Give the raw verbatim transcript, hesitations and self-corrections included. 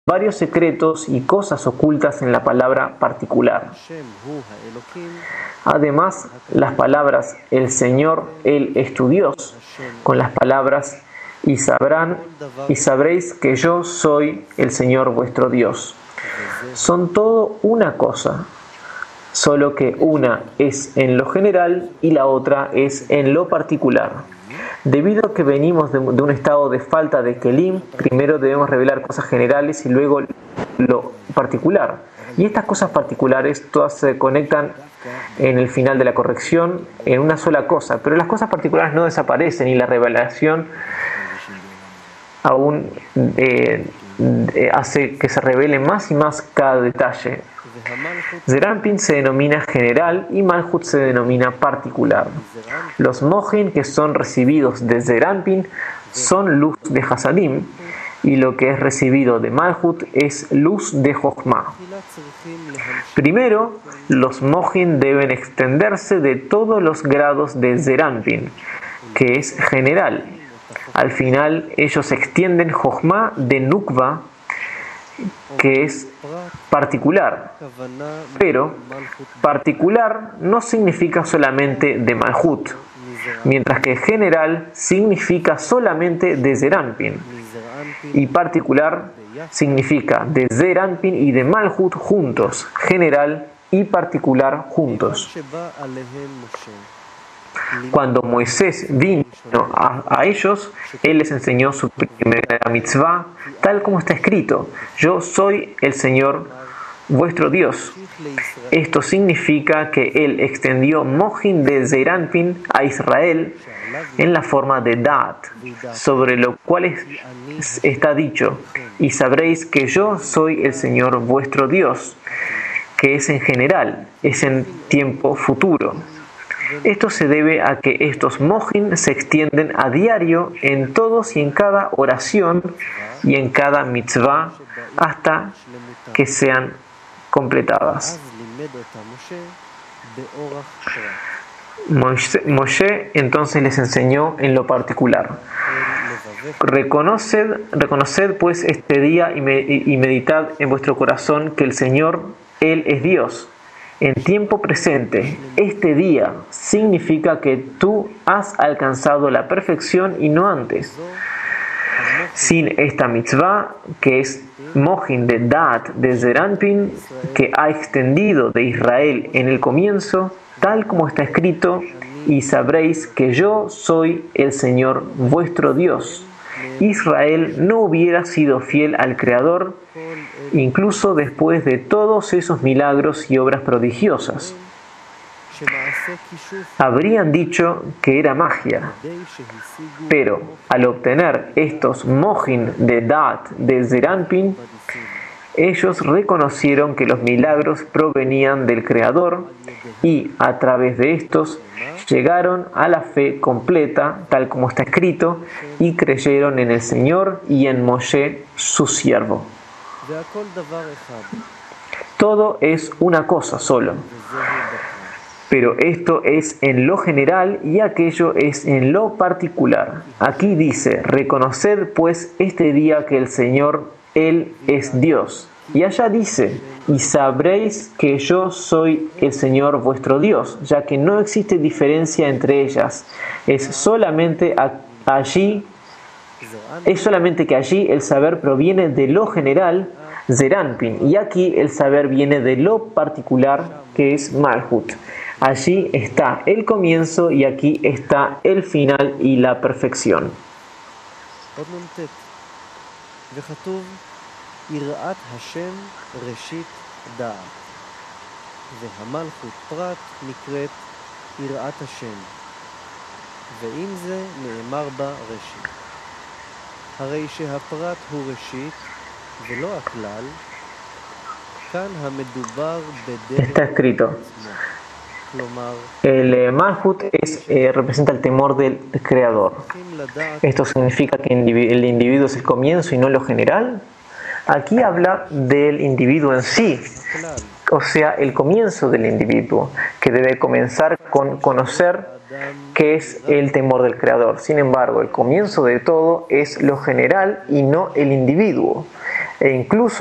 varios secretos y cosas ocultas en la palabra particular. Además, las palabras el Señor, Él es tu Dios, con las palabras y sabrán y sabréis que yo soy el Señor vuestro Dios. Son todo una cosa, solo que una es en lo general y la otra es en lo particular. Debido a que venimos de, de un estado de falta de kelim, primero debemos revelar cosas generales y luego lo particular. Y estas cosas particulares todas se conectan en el final de la corrección en una sola cosa, pero las cosas particulares no desaparecen y la revelación aún eh, hace que se revele más y más cada detalle. Zeir Anpin se denomina general y Malhut se denomina particular. Los Mojin que son recibidos de Zeir Anpin son luz de Hasadim y lo que es recibido de Malhut es luz de Jochma. Primero, los Mojin deben extenderse de todos los grados de Zeir Anpin, que es general. Al final ellos extienden Jochma de Nukva, que es particular, pero particular no significa solamente de Malhut, mientras que general significa solamente de Zeir Anpin, y particular significa de Zeir Anpin y de Malhut juntos, general y particular juntos. Cuando Moisés vino a, a ellos, él les enseñó su primera mitzvah, tal como está escrito: yo soy el Señor vuestro Dios. Esto significa que él extendió Mojin de Zeir Anpin a Israel en la forma de Da'at, sobre lo cual es, está dicho: y sabréis que yo soy el Señor vuestro Dios, que es en general, es en tiempo futuro. Esto se debe a que estos mojin se extienden a diario en todos y en cada oración y en cada mitzvah hasta que sean completadas. Moshe, Moshe entonces les enseñó en lo particular: reconoced, reconoced pues este día y, me, y meditad en vuestro corazón que el Señor, Él es Dios. En tiempo presente, este día significa que tú has alcanzado la perfección y no antes. Sin esta mitzvah, que es Mojin de Da'at de Zeir Anpin, que ha extendido de Israel en el comienzo, tal como está escrito: y sabréis que yo soy el Señor vuestro Dios. Israel no hubiera sido fiel al Creador, incluso después de todos esos milagros y obras prodigiosas. Habrían dicho que era magia, pero al obtener estos mojin de Da'at de Zeir Anpin, ellos reconocieron que los milagros provenían del Creador y a través de estos llegaron a la fe completa, tal como está escrito, y creyeron en el Señor y en Moshe, su siervo. Todo es una cosa solo, pero esto es en lo general y aquello es en lo particular. Aquí dice: reconoced pues este día que el Señor, Él es Dios. Y allá dice: y sabréis que yo soy el Señor vuestro Dios, ya que no existe diferencia entre ellas. Es solamente allí, es solamente que allí el saber proviene de lo general, Zeir Anpin, y aquí el saber viene de lo particular, que es Malhut. Allí está el comienzo y aquí está el final y la perfección. יראת השם ראשית דעת, והמלכות פרט נקראת יראת השם, ועם זה נאמר בה ראשית. הרי שהפרט הוא ראשית ולא הכלל, כאן המדובר בדרך עצמו. El eh, Malhut es, eh, representa el temor del Creador. Esto significa que el individuo es el comienzo y no lo general. Aquí habla del individuo en sí, o sea, el comienzo del individuo, que debe comenzar con conocer qué es el temor del Creador. Sin embargo, el comienzo de todo es lo general y no el individuo. e incluso